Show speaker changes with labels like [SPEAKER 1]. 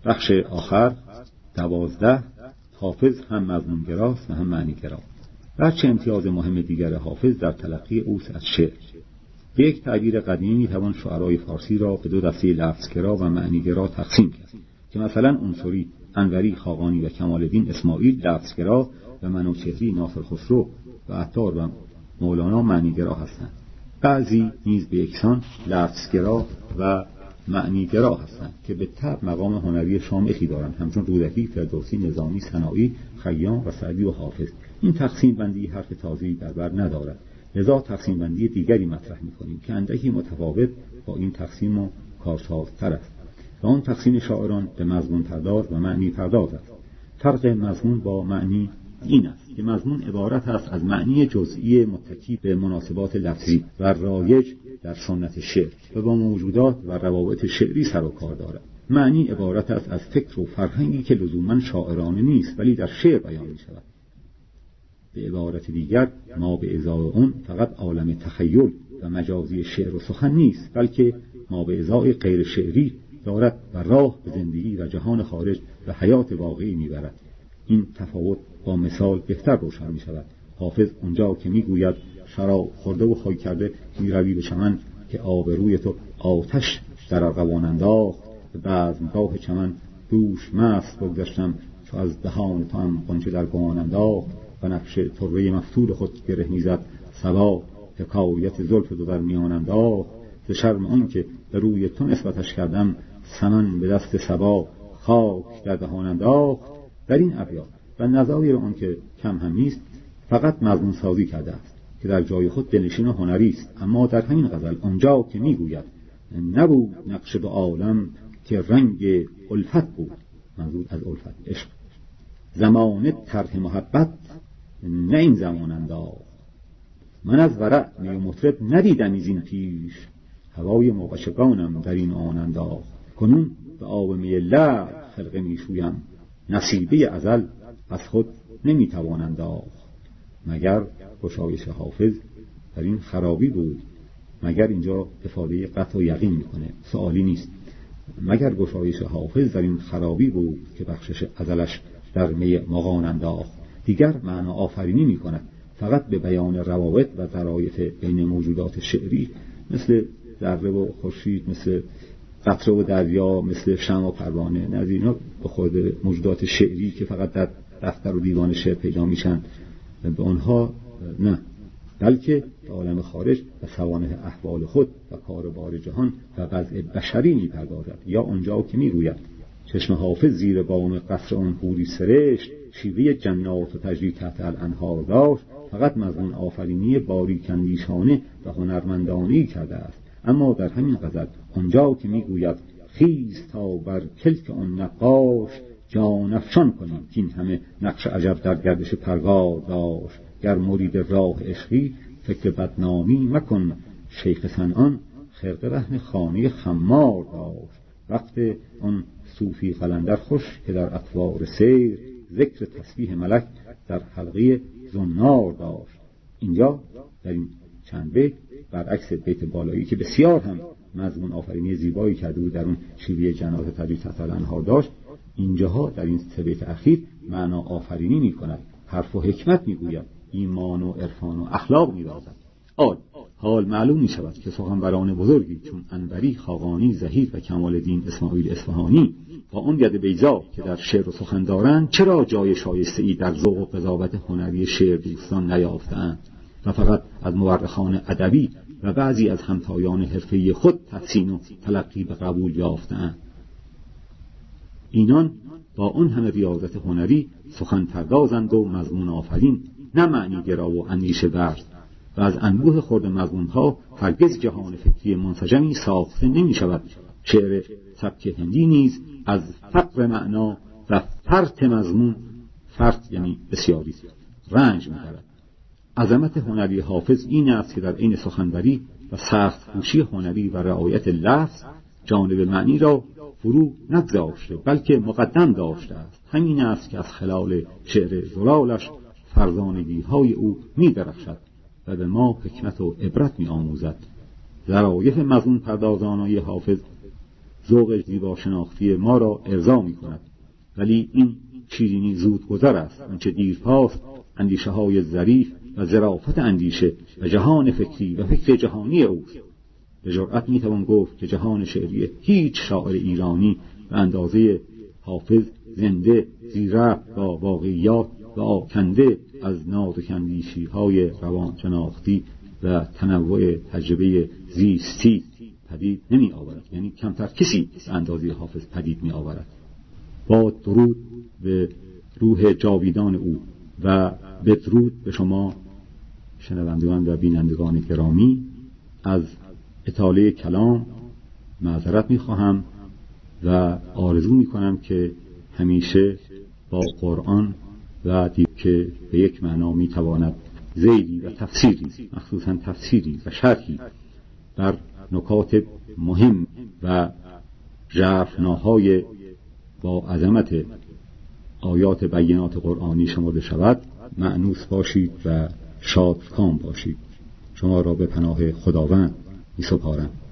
[SPEAKER 1] بخش آخر 12. حافظ هم مضمونگراست و هم معنیگرا. بچه امتیاز مهم دیگر حافظ در تلقی اوست از شعر. به یک تعبیر قدیمی میتوان شعرای فارسی را به دو دسته لفظگرا و معنیگرا تقسیم کرد که مثلا عنصری، انوری، خاقانی و کمال‌الدین اسماعیل لفظگرا و منوچهری، ناصر خسرو و عطار و مولانا معنیگرا هستند. بعضی نیز به یکسان لفظگرا و معنیگرا هستند که به طبع مقام هنری شامخی دارند، همچون رودکی، فردوسی، نظامی، سنایی، خیام و سعدی و حافظ. این تقسیم بندی حرف تازه‌ای در بر ندارد، لذا تقسیم بندی دیگری مطرح می‌کنیم که اندکی متفاوت با این تقسیم و کارسازتر است و آن تقسیم شاعران به مضمون پرداز و معنی پرداز است. فرق مضمون با معنی این است که مضمون عبارت است از معنی جزئی متکی به مناسبات لفظی و رایج در سنت شعر و با موجودات و روابط شعری سر و کار دارد. معنی عبارت است از فکر و فرهنگی که لزوماً شاعرانه نیست ولی در شعر بیان می شود. به عبارت دیگر ما به ازای اون فقط عالم تخیل و مجازی شعر و سخن نیست، بلکه ما به ازای غیر شعری دارد و راه به زندگی و جهان خارج و حیات واقعی می برد. این تفاوت با مثال بهتر روشن می شود. حافظ اونجا که می گوید شراب خورده و خای کرده می روی به چمن که آب روی تو آتش در ارغوان انداخت، به بزمگاه چمن دوش مست بگذشتم چو از دهان تو هم غنچه در گمان انداخت و نقش طره مفتول خود گره میزد صبا حکایت زلف دو در میان انداخت، ز شرم آن که به روی تو نسبتش کردم سمن به دست صبا خاک در دهان انداخت. در این ابیات و نظایر آن که کم هم نیست فقط مضمون سازی کرده است که در جای خود دلنشین و هنری است، اما در همین غزل آنجا که میگوید نبود نقش دو عالم که رنگ الفت بود، منظور از الفت عشق، زمان طرح محبت نه این زمان انداخت، من از ورع می و مطرب ندیدم از این پیش، هوای موقشگانم در این آن انداخت، کنون به آب می لعل خرقه می شویم، نصیبه ازل از خود نمی توان انداخت. مگر گشایش حافظ در این خرابی بود؟ مگر اینجا افاده قطع و یقین میکنه، سوالی نیست. مگر گشایش حافظ در این خرابی بود که بخشش ازلش در می مغان انداخت؟ دیگر معنا آفرینی میکند، فقط به بیان روابط و ظرایف بین موجودات شعری مثل ذره و خورشید، مثل قطره و دریا، مثل شمع و پروانه، نه از اینا به خود موجودات شعری که فقط در دفتر و دیوان شعر پیدا میشن به آنها نه، بلکه به عالم خارج و سوانح احوال خود و کاربار جهان و وضع بشری میپردازد. یا اونجا که میگوید چشم حافظ زیر بام قصر آن حوری سرشت، شیوه جنات و تجری تحت الانهار داشت، فقط مضمون آفرینی باریک اندیشانه و هنرمندانه‌ای کرده است. اما در همین غزل آنجا که میگوید خیز تا بر کلک آن نقاش جان افشان کنیم که این همه نقش عجب در گردش پرگار داشت، گر مرید راه عشقی فکر بدنامی مکن، شیخ صنعان خرقه رهن خانه خمار داشت، وقت آن صوفی قلندر خوش که در اطوار سیر ذکر تسبیح ملک در حلقه زنار داشت. اینجا در این چند بیت برعکس بیت بالایی که بسیار هم مضمون آفرینی زیبایی کرده بود، در اون شیوه جنات تجری تحت الانهار داشت، اینجاها در این سه بیت اخیر معنا آفرینی می کند، حرف و حکمت می گوید، ایمان و عرفان و اخلاق می بازد. حال معلوم می شود که سخنوران بزرگی چون انوری، خاقانی، زهیر و کمال‌الدین اسماعیل اصفهانی با اون ید بیضا که در شعر و سخن دارند چرا جای شایسته‌ای در ذوق و قضاوت هنری شعر دوستان نیافتند و فقط از مورخان ادبی و بعضی از همتایان حرفه‌ای خود تحسین و تلقی به قبول یافتند. اینان با اون همه ریاضت هنری سخن پردازند و مضمون آفرین، نه معنی گرا و اندیشه ورز، و از انبوه خرد مضمونها هرگز جهان فکری منسجمی ساخته نمی شود. شعر سبک هندی نیز از فقر معنا و فرط مضمون، فرط یعنی بسیاری، رنج می برد. عظمت هنری حافظ این است که در عین سخنوری و سخت کوشی هنری و رعایت لفظ جانب معنی را فرو نگذاشته بلکه مقدم داشته است. همین است که از خلال شعر زلالش فرزانگی‌های او می درخشد و به ما حکمت و عبرت می آموزد. ظرایف مضمون پردازانای حافظ ذوق زیبا شناختی ما را ارضا می کند، ولی این شیرینی زود گذر است. آنچه دیرپاست اندیشه های ظریف و ظرافت اندیشه و جهان فکری و فکر جهانی اوست. به جرأت می توان گفت که جهان شعری هیچ شاعر ایرانی به اندازه حافظ زنده، زیربط با واقعیات و آکنده از نازک‌اندیشی های روان شناختی و تنوع تجربه زیستی پدید نمی آورد. یعنی کمتر کسی به اندازه حافظ پدید می آورد. با درود به روح جاویدان او و بدرود به شما شنوندگان و بینندگان گرامی، از اطاله کلام معذرت می‌خواهم و آرزو می‌کنم که همیشه با قرآن و که به یک معنا می‌تواند ذیلی و تفسیری، مخصوصاً تفسیری و شرحی بر نکات مهم و ژرفناهای با عظمت آیات بینات قرآنی شمرده شود، مأنوس باشید و شادکام باشید. شما را به پناه خداوند می‌سپارم.